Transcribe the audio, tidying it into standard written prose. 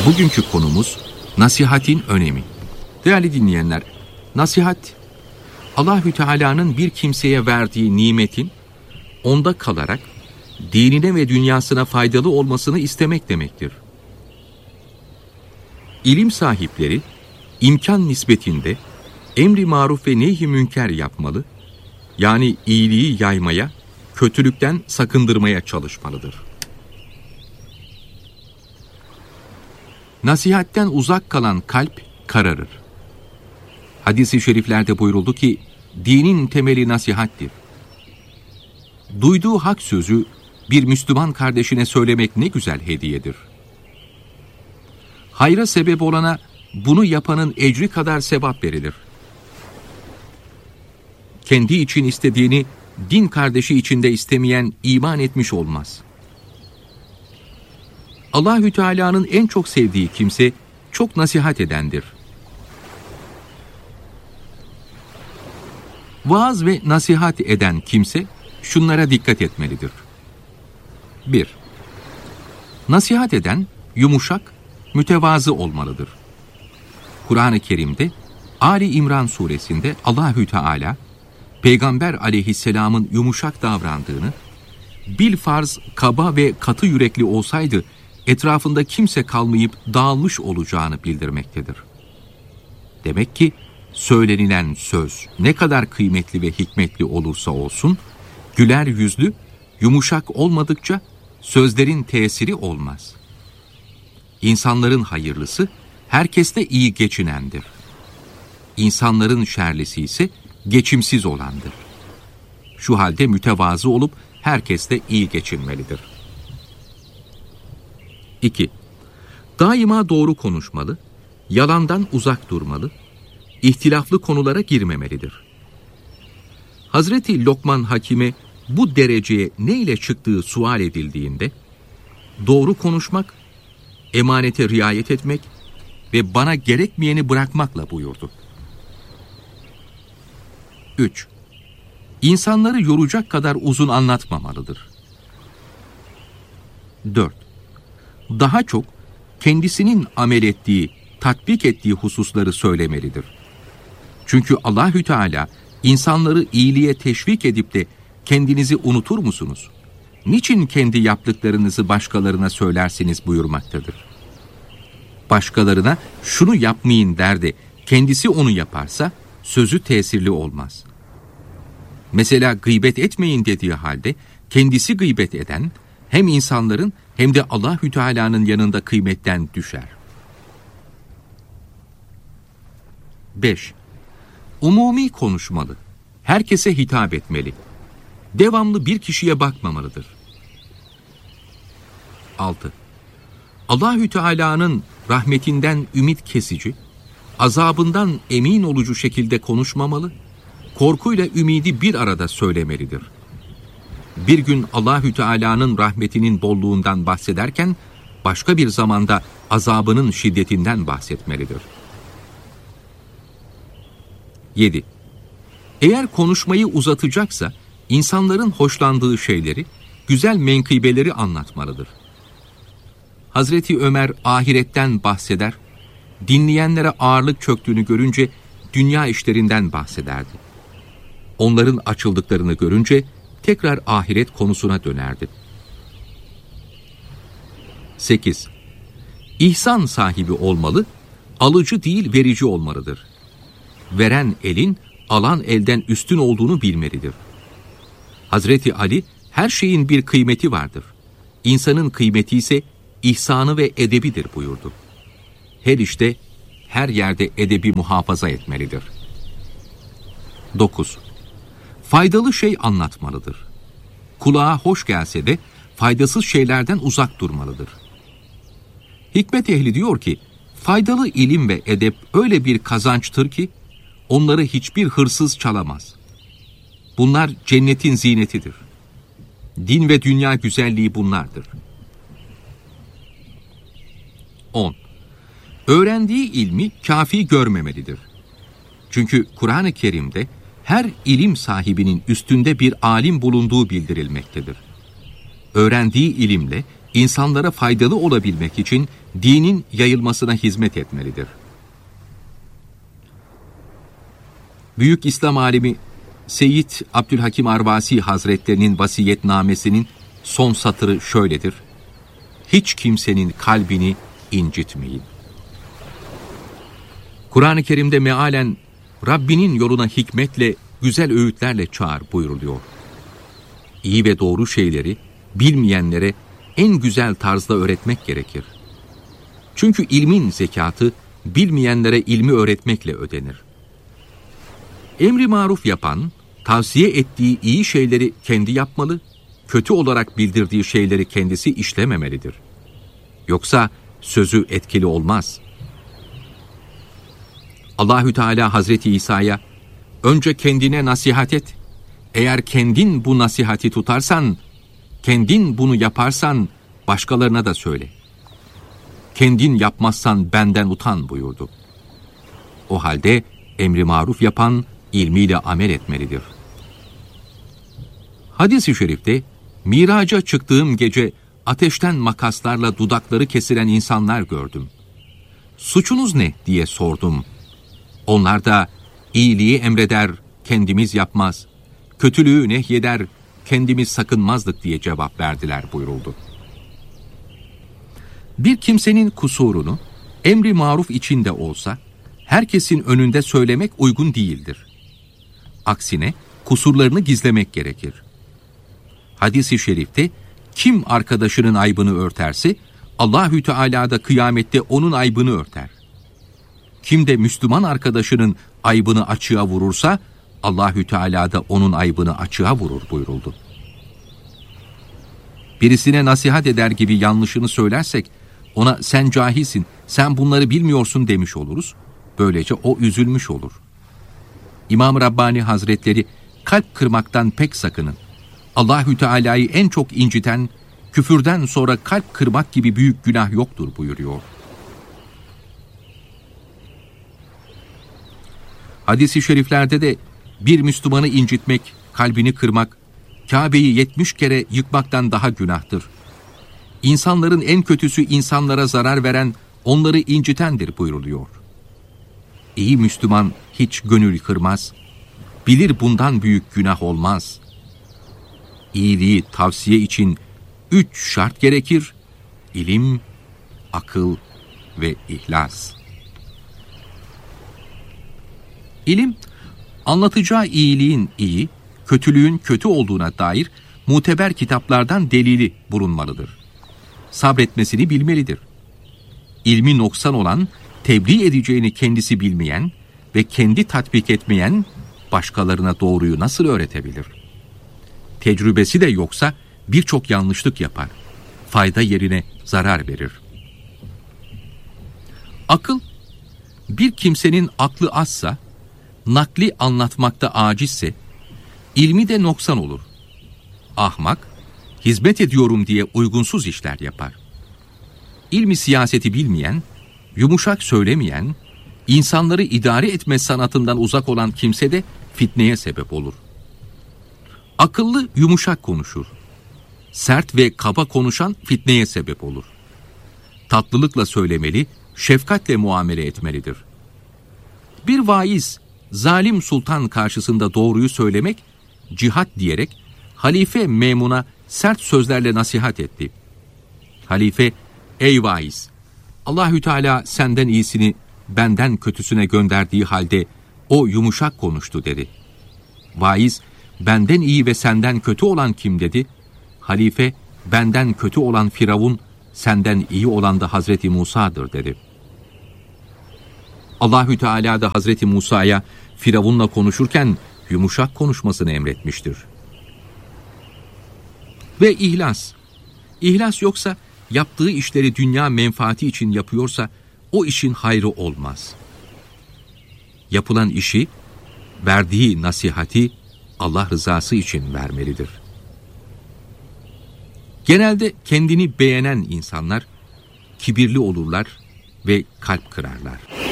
Bugünkü konumuz nasihatin önemi. Değerli dinleyenler, nasihat, Allahü Teala'nın bir kimseye verdiği nimetin onda kalarak dinine ve dünyasına faydalı olmasını istemek demektir. İlim sahipleri imkan nispetinde emri maruf ve nehy-i münker yapmalı, yani iyiliği yaymaya, kötülükten sakındırmaya çalışmalıdır. Nasihatten uzak kalan kalp kararır. Hadis-i şeriflerde buyuruldu ki, dinin temeli nasihattir. Duyduğu hak sözü bir Müslüman kardeşine söylemek ne güzel hediyedir. Hayra sebep olana bunu yapanın ecri kadar sevap verilir. Kendi için istediğini din kardeşi içinde istemeyen iman etmiş olmaz. Allahü Teala'nın en çok sevdiği kimse çok nasihat edendir. Vaaz ve nasihat eden kimse şunlara dikkat etmelidir. 1. Nasihat eden yumuşak, mütevazı olmalıdır. Kur'an-ı Kerim'de Ali İmran suresinde Allahü Teala Peygamber aleyhisselamın yumuşak davrandığını, bilfarz kaba ve katı yürekli olsaydı etrafında kimse kalmayıp dağılmış olacağını bildirmektedir. Demek ki söylenilen söz ne kadar kıymetli ve hikmetli olursa olsun, güler yüzlü, yumuşak olmadıkça sözlerin tesiri olmaz. İnsanların hayırlısı herkeste iyi geçinendir. İnsanların şerlisi ise geçimsiz olandır. Şu halde mütevazı olup herkeste iyi geçinmelidir. 2. Daima doğru konuşmalı, yalandan uzak durmalı, ihtilaflı konulara girmemelidir. Hazreti Lokman Hakim'e bu dereceye ne ile çıktığı sual edildiğinde, doğru konuşmak, emanete riayet etmek ve bana gerekmeyeni bırakmakla buyurdu. 3. İnsanları yoracak kadar uzun anlatmamalıdır. 4. Daha çok kendisinin amel ettiği, tatbik ettiği hususları söylemelidir. Çünkü Allahü Teala insanları iyiliğe teşvik edip de kendinizi unutur musunuz? Niçin kendi yaptıklarınızı başkalarına söylersiniz buyurmaktadır. Başkalarına şunu yapmayın der de kendisi onu yaparsa sözü tesirli olmaz. Mesela gıybet etmeyin dediği halde kendisi gıybet eden hem insanların hem de Allahü Teala'nın yanında kıymetten düşer. 5. Umumi konuşmalı. Herkese hitap etmeli. Devamlı bir kişiye bakmamalıdır. 6. Allahü Teala'nın rahmetinden ümit kesici, azabından emin olucu şekilde konuşmamalı, korkuyla ümidi bir arada söylemelidir. Bir gün Allahü Teala'nın rahmetinin bolluğundan bahsederken, başka bir zamanda azabının şiddetinden bahsetmelidir. 7. Eğer konuşmayı uzatacaksa, insanların hoşlandığı şeyleri, güzel menkıbeleri anlatmalıdır. Hazreti Ömer ahiretten bahseder, dinleyenlere ağırlık çöktüğünü görünce dünya işlerinden bahsederdi. Onların açıldıklarını görünce tekrar ahiret konusuna dönerdi. 8. İhsan sahibi olmalı, alıcı değil verici olmalıdır. Veren elin, alan elden üstün olduğunu bilmelidir. Hazreti Ali, her şeyin bir kıymeti vardır. İnsanın kıymeti ise ihsanı ve edebidir buyurdu. Her işte, her yerde edebi muhafaza etmelidir. 9. Faydalı şey anlatmalıdır. Kulağa hoş gelse de faydasız şeylerden uzak durmalıdır. Hikmet ehli diyor ki, faydalı ilim ve edep öyle bir kazançtır ki, onları hiçbir hırsız çalamaz. Bunlar cennetin zinetidir. Din ve dünya güzelliği bunlardır. 10. Öğrendiği ilmi kafi görmemelidir. Çünkü Kur'an-ı Kerim'de her ilim sahibinin üstünde bir alim bulunduğu bildirilmektedir. Öğrendiği ilimle insanlara faydalı olabilmek için dinin yayılmasına hizmet etmelidir. Büyük İslam alimi Seyyid Abdülhakim Arvasi Hazretlerinin vasiyetnamesinin son satırı şöyledir: hiç kimsenin kalbini incitmeyin. Kur'an-ı Kerim'de mealen Rabbinin yoluna hikmetle, güzel öğütlerle çağır buyuruluyor. İyi ve doğru şeyleri bilmeyenlere en güzel tarzda öğretmek gerekir. Çünkü ilmin zekatı bilmeyenlere ilmi öğretmekle ödenir. Emri maruf yapan, tavsiye ettiği iyi şeyleri kendi yapmalı, kötü olarak bildirdiği şeyleri kendisi işlememelidir. Yoksa sözü etkili olmaz. Allahü Teala Hazreti İsa'ya, önce kendine nasihat et. Eğer kendin bu nasihati tutarsan, kendin bunu yaparsan başkalarına da söyle. Kendin yapmazsan benden utan buyurdu. O halde emri maruf yapan ilmiyle amel etmelidir. Hadis-i şerifte, miraca çıktığım gece ateşten makaslarla dudakları kesilen insanlar gördüm. Suçunuz ne diye sordum. Onlar da iyiliği emreder, kendimiz yapmaz, kötülüğü nehyeder, kendimiz sakınmazdık diye cevap verdiler buyuruldu. Bir kimsenin kusurunu emri maruf içinde olsa herkesin önünde söylemek uygun değildir. Aksine kusurlarını gizlemek gerekir. Hadis-i şerifte kim arkadaşının aybını örterse Allahü Teala da kıyamette onun aybını örter. Kim de Müslüman arkadaşının aybını açığa vurursa Allahü Teala da onun aybını açığa vurur buyuruldu. Birisine nasihat eder gibi yanlışını söylersek ona sen cahilsin, sen bunları bilmiyorsun demiş oluruz. Böylece o üzülmüş olur. İmam-ı Rabbani Hazretleri kalp kırmaktan pek sakının. Allahü Teala'yı en çok inciten, küfürden sonra kalp kırmak gibi büyük günah yoktur buyuruyor. Hadis-i şeriflerde de bir Müslümanı incitmek, kalbini kırmak, Kabe'yi 70 kere yıkmaktan daha günahtır. İnsanların en kötüsü insanlara zarar veren, onları incitendir buyuruluyor. İyi Müslüman hiç gönül kırmaz, bilir bundan büyük günah olmaz. İyiliği tavsiye için 3 şart gerekir: ilim, akıl ve ihlas. İlim, anlatacağı iyiliğin iyi, kötülüğün kötü olduğuna dair muteber kitaplardan delili bulunmalıdır. Sabretmesini bilmelidir. İlmi noksan olan, tebliğ edeceğini kendisi bilmeyen ve kendi tatbik etmeyen, başkalarına doğruyu nasıl öğretebilir? Tecrübesi de yoksa birçok yanlışlık yapar. Fayda yerine zarar verir. Akıl, bir kimsenin aklı azsa, nakli anlatmakta acizse, ilmi de noksan olur. Ahmak, hizmet ediyorum diye uygunsuz işler yapar. İlmi siyaseti bilmeyen, yumuşak söylemeyen, insanları idare etme sanatından uzak olan kimse de fitneye sebep olur. Akıllı yumuşak konuşur. Sert ve kaba konuşan fitneye sebep olur. Tatlılıkla söylemeli, şefkatle muamele etmelidir. Bir vaiz, zalim sultan karşısında doğruyu söylemek, cihat diyerek Halife Memun'a sert sözlerle nasihat etti. Halife, ey vaiz, Allahü Teala senden iyisini benden kötüsüne gönderdiği halde o yumuşak konuştu dedi. Vaiz, benden iyi ve senden kötü olan kim dedi? Halife, benden kötü olan Firavun, senden iyi olan da Hazreti Musa'dır dedi. Allahü Teala da Hazreti Musa'ya Firavun'la konuşurken yumuşak konuşmasını emretmiştir. Ve ihlas. İhlas yoksa, yaptığı işleri dünya menfaati için yapıyorsa o işin hayrı olmaz. Yapılan işi, verdiği nasihati Allah rızası için vermelidir. Genelde kendini beğenen insanlar kibirli olurlar ve kalp kırarlar.